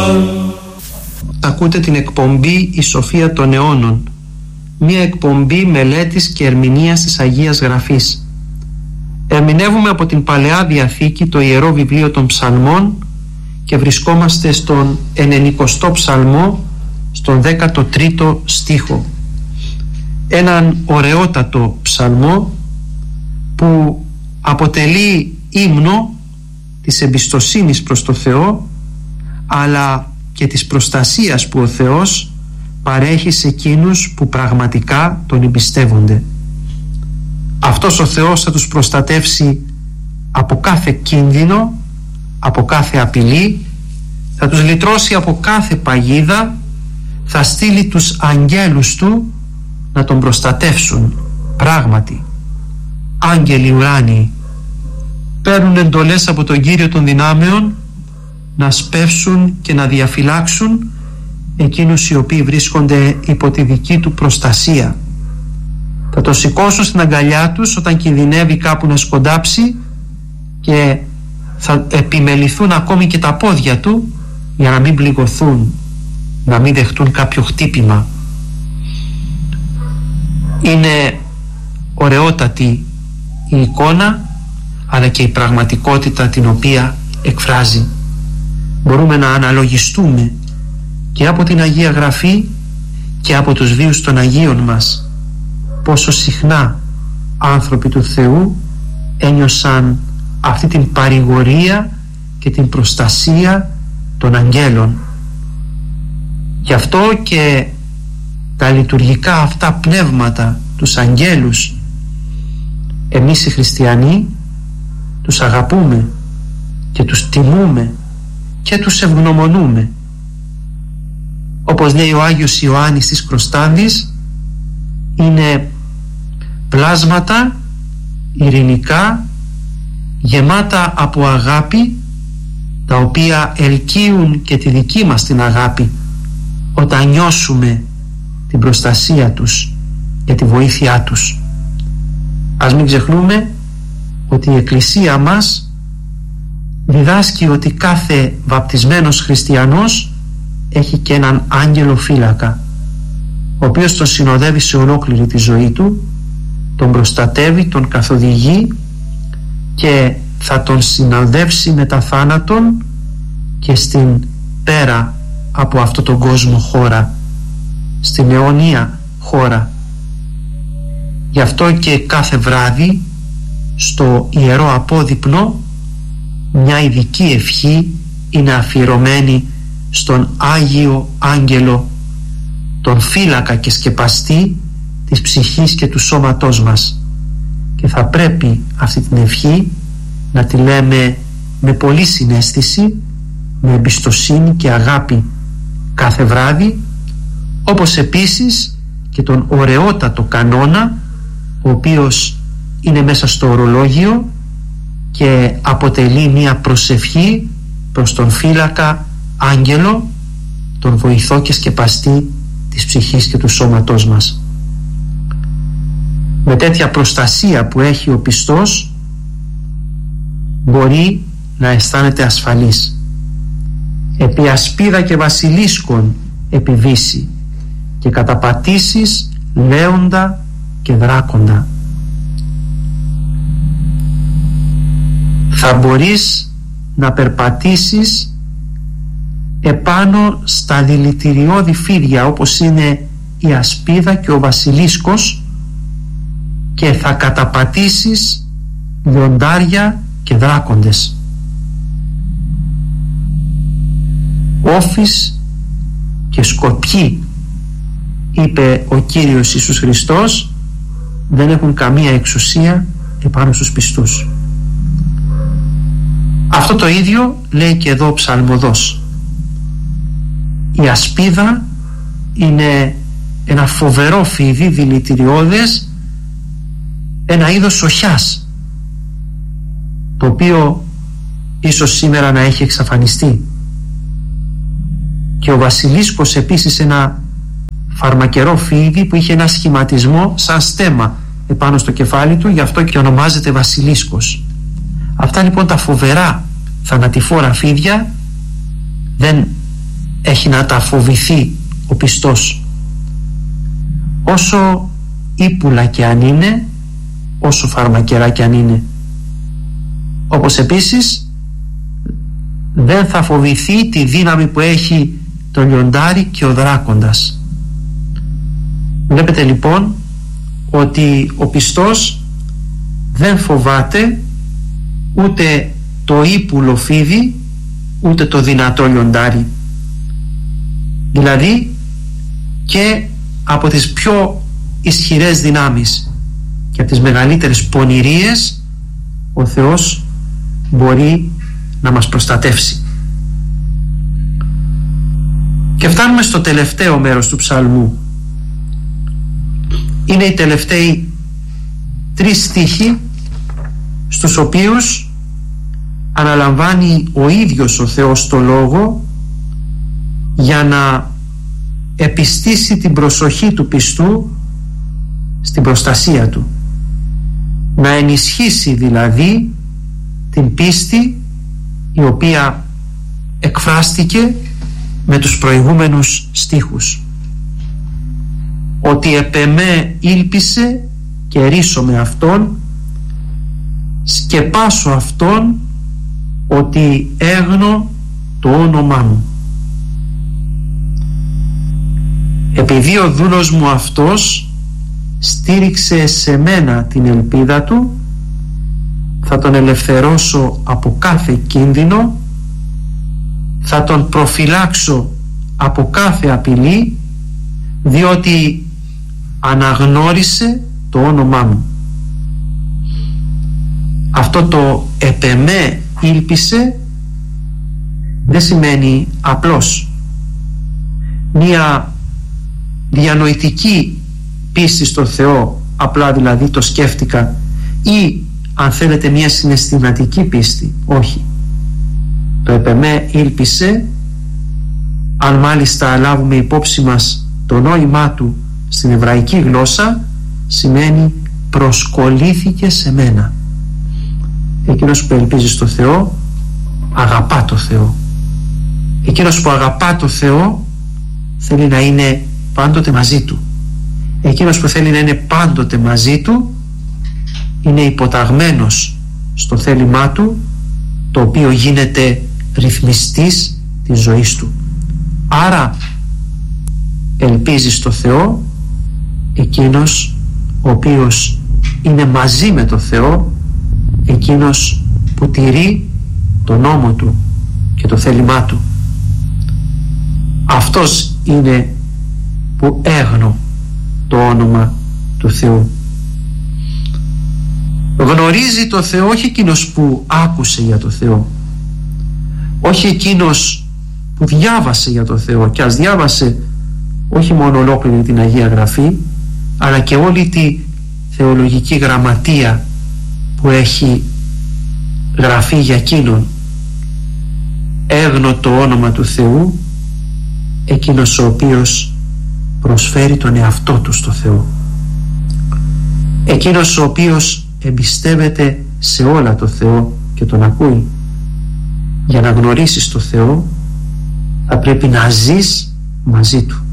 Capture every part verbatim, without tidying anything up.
Ακούτε την εκπομπή «Η Σοφία των Αιώνων», μια εκπομπή μελέτης και ερμηνείας της Αγίας Γραφής. Ερμηνεύουμε από την Παλαιά Διαθήκη το Ιερό Βιβλίο των Ψαλμών και βρισκόμαστε στον ενενηκοστό ψαλμό, στον δέκατο τρίτο στίχο. Έναν ωραιότατο ψαλμό που αποτελεί ύμνο της εμπιστοσύνης προς το Θεό, αλλά και της προστασίας που ο Θεός παρέχει σε εκείνους που πραγματικά τον εμπιστεύονται. Αυτός ο Θεός θα τους προστατεύσει από κάθε κίνδυνο, από κάθε απειλή, θα τους λυτρώσει από κάθε παγίδα, θα στείλει τους αγγέλους του να τον προστατεύσουν. Πράγματι, άγγελοι ουράνιοι παίρνουν εντολές από τον Κύριο των δυνάμεων να σπεύσουν και να διαφυλάξουν εκείνους οι οποίοι βρίσκονται υπό τη δική του προστασία. Θα το σηκώσουν στην αγκαλιά τους όταν κινδυνεύει κάπου να σκοντάψει και θα επιμεληθούν ακόμη και τα πόδια του για να μην πληγωθούν, να μην δεχτούν κάποιο χτύπημα. Είναι ωραιότατη η εικόνα, αλλά και η πραγματικότητα την οποία εκφράζει. Μπορούμε να αναλογιστούμε και από την Αγία Γραφή και από τους βίους των Αγίων μας πόσο συχνά άνθρωποι του Θεού ένιωσαν αυτή την παρηγορία και την προστασία των αγγέλων. Γι' αυτό και τα λειτουργικά αυτά πνεύματα, τους αγγέλους, εμείς οι χριστιανοί τους αγαπούμε και τους τιμούμε και τους ευγνωμονούμε. Όπως λέει ο Άγιος Ιωάννης της Κροστάνδης, είναι πλάσματα ειρηνικά, γεμάτα από αγάπη, τα οποία ελκύουν και τη δική μας την αγάπη όταν νιώσουμε την προστασία τους και τη βοήθειά τους. Ας μην ξεχνούμε ότι η Εκκλησία μας διδάσκει ότι κάθε βαπτισμένος χριστιανός έχει και έναν άγγελο φύλακα, ο οποίος τον συνοδεύει σε ολόκληρη τη ζωή του, τον προστατεύει, τον καθοδηγεί και θα τον συνοδεύσει μετά θάνατον και στην πέρα από αυτό τον κόσμο χώρα, στην αιωνία χώρα. Γι' αυτό και κάθε βράδυ στο Ιερό Απόδειπνο μια ειδική ευχή είναι αφιερωμένη στον Άγιο Άγγελο, τον φύλακα και σκεπαστή της ψυχής και του σώματός μας, και θα πρέπει αυτή την ευχή να τη λέμε με πολλή συναίσθηση, με εμπιστοσύνη και αγάπη κάθε βράδυ, όπως επίσης και τον ωραιότατο κανόνα, ο οποίος είναι μέσα στο ορολόγιο και αποτελεί μια προσευχή προς τον φύλακα άγγελο, τον βοηθό και σκεπαστή της ψυχής και του σώματός μας. Με τέτοια προστασία που έχει ο πιστός μπορεί να αισθάνεται ασφαλής. Επί ασπίδα και βασιλίσκων επιβήσει και καταπατήσεις λέοντα και δράκοντα. Θα μπορείς να περπατήσεις επάνω στα δηλητηριώδη φίδια όπως είναι η ασπίδα και ο βασιλίσκος και θα καταπατήσεις λιοντάρια και δράκοντες. Όφης και σκορπιοί, είπε ο Κύριος Ιησούς Χριστός, δεν έχουν καμία εξουσία επάνω στους πιστούς. Αυτό το ίδιο λέει και εδώ ο ψαλμοδός. Η ασπίδα είναι ένα φοβερό φίδι δηλητηριώδες, ένα είδος σοχιάς, το οποίο ίσως σήμερα να έχει εξαφανιστεί. Και ο βασιλίσκος επίσης ένα φαρμακερό φίδι που είχε ένα σχηματισμό σαν στέμμα επάνω στο κεφάλι του, γι' αυτό και ονομάζεται βασιλίσκος. Αυτά λοιπόν τα φοβερά θανατηφόρα φίδια δεν έχει να τα φοβηθεί ο πιστός, όσο ύπουλα και αν είναι, όσο φαρμακερά και αν είναι. Όπως επίσης δεν θα φοβηθεί τη δύναμη που έχει το λιοντάρι και ο δράκοντας. Βλέπετε λοιπόν ότι ο πιστός δεν φοβάται ούτε το ύπουλο φίδι ούτε το δυνατό λιοντάρι. Δηλαδή και από τις πιο ισχυρές δυνάμεις και από τις μεγαλύτερες πονηρίες ο Θεός μπορεί να μας προστατεύσει. Και φτάνουμε στο τελευταίο μέρος του ψαλμού. Είναι οι τελευταίοι τρεις στίχοι στους οποίους αναλαμβάνει ο ίδιος ο Θεός το λόγο για να επιστήσει την προσοχή του πιστού στην προστασία του, να ενισχύσει δηλαδή την πίστη η οποία εκφράστηκε με τους προηγούμενους στίχους, ότι επ' εμέ ήλπισε και ρίσω με αυτόν, σκεπάσω αυτόν ότι έγνω το όνομά μου. Επειδή ο δούλος μου αυτός στήριξε σε μένα την ελπίδα του, θα τον ελευθερώσω από κάθε κίνδυνο, θα τον προφυλάξω από κάθε απειλή, διότι αναγνώρισε το όνομά μου. Αυτό το επ' εμέ ήλπισε δεν σημαίνει απλώς μία διανοητική πίστη στο Θεό, απλά δηλαδή το σκέφτηκα, ή αν θέλετε μία συναισθηματική πίστη. Όχι. Το επ' εμέ ήλπισε, αν μάλιστα λάβουμε υπόψη μας το νόημά του στην εβραϊκή γλώσσα, σημαίνει προσκολήθηκε σε μένα. Εκείνος που ελπίζει στο Θεό αγαπά το Θεό. Εκείνος που αγαπά το Θεό θέλει να είναι πάντοτε μαζί του. Εκείνος που θέλει να είναι πάντοτε μαζί του είναι υποταγμένος στο θέλημά του, το οποίο γίνεται ρυθμιστής της ζωής του. Άρα ελπίζει στο Θεό εκείνος ο οποίος είναι μαζί με το Θεό, εκείνος που τηρεί το νόμο του και το θέλημά του. Αυτός είναι που έγνω το όνομα του Θεού. Γνωρίζει το Θεό όχι εκείνος που άκουσε για το Θεό, όχι εκείνος που διάβασε για το Θεό, και ας διάβασε όχι μόνο ολόκληρη την Αγία Γραφή, αλλά και όλη τη θεολογική γραμματεία που έχει γραφεί για εκείνον. Έγνω το όνομα του Θεού εκείνος ο οποίος προσφέρει τον εαυτό του στο Θεό, εκείνος ο οποίος εμπιστεύεται σε όλα το Θεό και τον ακούει. Για να γνωρίσεις το Θεό θα πρέπει να ζεις μαζί του.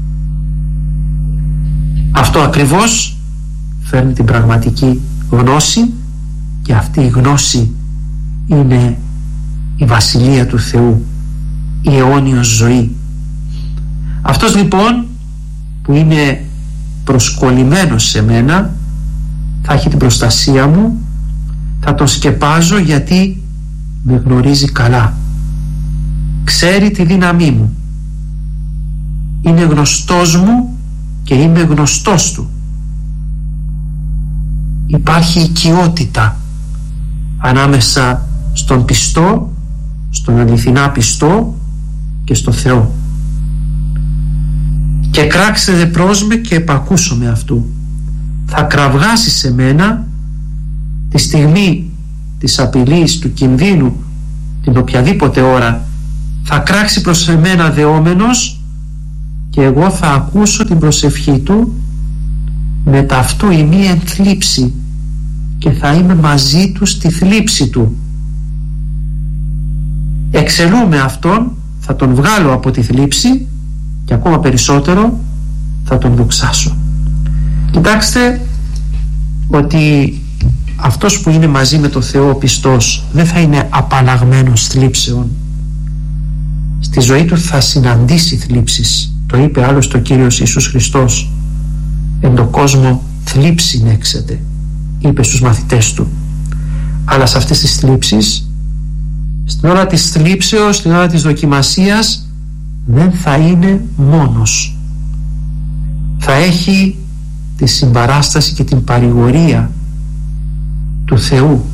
Αυτό ακριβώς φέρνει την πραγματική γνώση, και αυτή η γνώση είναι η Βασιλεία του Θεού, η αιώνιος ζωή. Αυτός λοιπόν που είναι προσκολλημένος σε μένα θα έχει την προστασία μου, θα τον σκεπάζω γιατί με γνωρίζει καλά, ξέρει τη δύναμή μου, είναι γνωστός μου και είμαι γνωστός του. Υπάρχει οικειότητα ανάμεσα στον πιστό, στον αληθινά πιστό και στο Θεό. Και κράξε δε πρόσμε και επακούσω με αυτού. Θα κραυγάσει σε μένα τη στιγμή της απειλής, του κινδύνου, την οποιαδήποτε ώρα, θα κράξει προς εμένα δεόμενος, και εγώ θα ακούσω την προσευχή του, με ταυτού η μη ενθλίψη, και θα είμαι μαζί του στη θλίψη του. Εξελούμε αυτόν θα τον βγάλω από τη θλίψη και ακόμα περισσότερο θα τον δοξάσω. Κοιτάξτε ότι αυτός που είναι μαζί με το Θεό πιστός δεν θα είναι απαλλαγμένος θλίψεων. Στη ζωή του θα συναντήσει θλίψεις. Το είπε άλλωστε ο Κύριος Ιησούς Χριστός: «Εν το κόσμο θλίψη νέξετε», είπε στους μαθητές του. Αλλά σε αυτές τις θλίψεις, στην ώρα της θλίψεως, στην ώρα της δοκιμασίας, δεν θα είναι μόνος. Θα έχει τη συμπαράσταση και την παρηγορία του Θεού.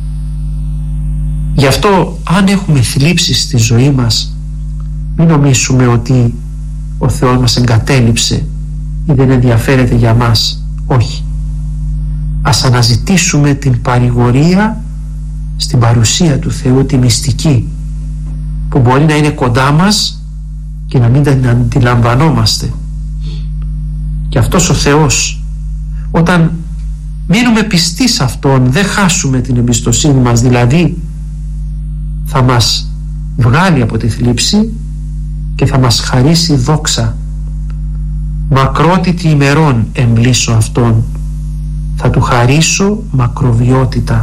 Γι' αυτό, αν έχουμε θλίψεις στη ζωή μας, μην νομίσουμε ότι ο Θεός μας εγκατέλειψε ή δεν ενδιαφέρεται για μας. Όχι. Ας αναζητήσουμε την παρηγορία στην παρουσία του Θεού, τη μυστική, που μπορεί να είναι κοντά μας και να μην την αντιλαμβανόμαστε. Και αυτός ο Θεός, όταν μείνουμε πιστοί σε Αυτόν, δεν χάσουμε την εμπιστοσύνη μας, δηλαδή θα μας βγάλει από τη θλίψη και θα μας χαρίσει δόξα. Μακρότητη ημερών εμπλήσω Αυτόν, θα του χαρίσω μακροβιότητα.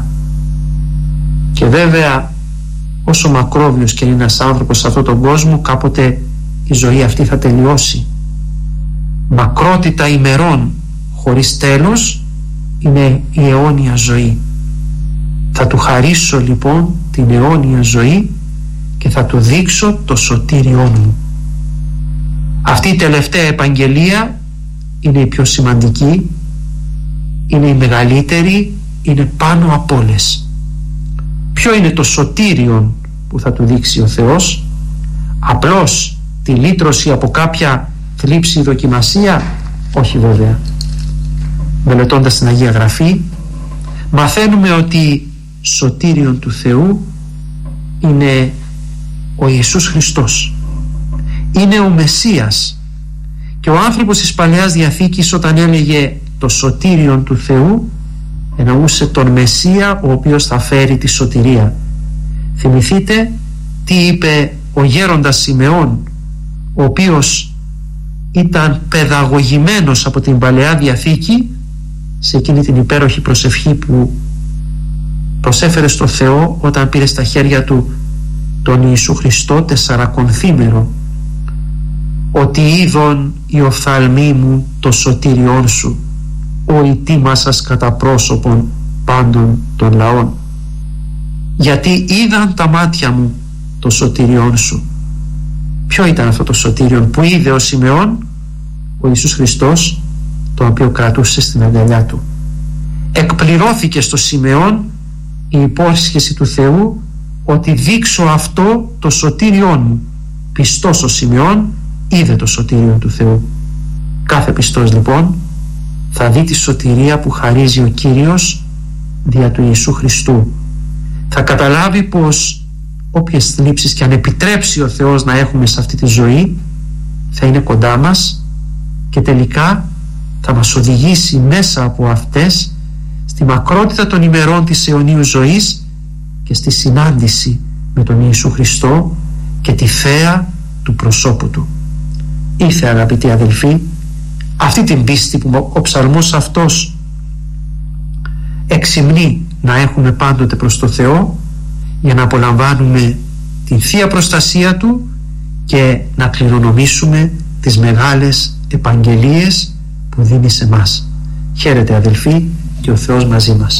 Και βέβαια, όσο μακρόβιος και είναι ένας άνθρωπος σε αυτόν τον κόσμο, κάποτε η ζωή αυτή θα τελειώσει. Μακρότητα ημερών χωρίς τέλος είναι η αιώνια ζωή. Θα του χαρίσω λοιπόν την αιώνια ζωή και θα του δείξω το σωτήριό μου. Αυτή η τελευταία επαγγελία είναι η πιο σημαντική, είναι η μεγαλύτερη, είναι πάνω από όλες. Ποιο είναι το σωτήριον που θα του δείξει ο Θεός? Απλώς τη λύτρωση από κάποια θλίψη ή δοκιμασία? Όχι βέβαια. Μελετώντας την Αγία Γραφή, μαθαίνουμε ότι σωτήριον του Θεού είναι ο Ιησούς Χριστός. Είναι ο Μεσσίας. Και ο άνθρωπος της Παλαιάς Διαθήκης, όταν έλεγε το σωτήριον του Θεού, εννοούσε τον Μεσσία, ο οποίος θα φέρει τη σωτηρία. Θυμηθείτε τι είπε ο γέροντας Σιμεών, ο οποίος ήταν παιδαγωγημένος από την Παλαιά Διαθήκη σε εκείνη την υπέροχη προσευχή που προσέφερε στο Θεό όταν πήρε στα χέρια του τον Ιησού Χριστό τεσσαρακονθήμερο, ότι είδον οι οφθαλμοί μου το σωτήριόν σου, ο ητήμασας κατά πρόσωπον πάντων των λαών. Γιατί είδαν τα μάτια μου το σωτήριόν σου. Ποιο ήταν αυτό το σωτήριον που είδε ο Σιμεών? Ο Ιησούς Χριστός, το οποίο κρατούσε στην αγκαλιά του. Εκπληρώθηκε στο Σιμεών η υπόσχεση του Θεού ότι δείξω αυτό το σωτήριόν μου. Πιστός ο Σιμεών είδε το σωτήριο του Θεού. Κάθε πιστός λοιπόν θα δει τη σωτηρία που χαρίζει ο Κύριος δια του Ιησού Χριστού. Θα καταλάβει πως όποιες θλίψεις και αν επιτρέψει ο Θεός να έχουμε σε αυτή τη ζωή, θα είναι κοντά μας και τελικά θα μας οδηγήσει μέσα από αυτές στη μακρότητα των ημερών της αιωνίου ζωής και στη συνάντηση με τον Ιησού Χριστό και τη θέα του προσώπου του. Ήρθε, αγαπητοί αδελφοί, αυτή την πίστη που ο ψαλμός αυτός εξυμνεί να έχουμε πάντοτε προς το Θεό, για να απολαμβάνουμε την Θεία Προστασία Του και να κληρονομήσουμε τις μεγάλες επαγγελίες που δίνει σε μας. Χαίρετε αδελφοί, και ο Θεός μαζί μας.